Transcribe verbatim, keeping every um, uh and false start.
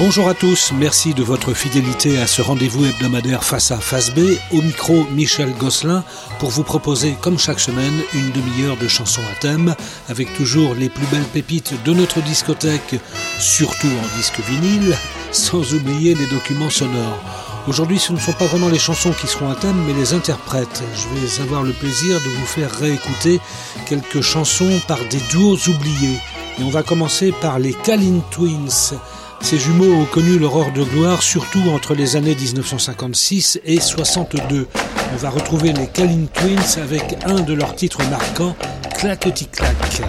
Bonjour à tous, merci de votre fidélité à ce rendez-vous hebdomadaire Face A Face B. Au micro, Michel Gosselin, pour vous proposer, comme chaque semaine, une demi-heure de chansons à thème, avec toujours les plus belles pépites de notre discothèque, surtout en disque vinyle, sans oublier les documents sonores. Aujourd'hui, ce ne sont pas vraiment les chansons qui seront à thème, mais les interprètes. Je vais avoir le plaisir de vous faire réécouter quelques chansons par des duos oubliés. Et on va commencer par les Kalin Twins. Ces jumeaux ont connu leur heure de gloire, surtout entre les années dix-neuf cent cinquante-six et soixante-deux. On va retrouver les Kalin Twins avec un de leurs titres marquants, Claquetis Claque.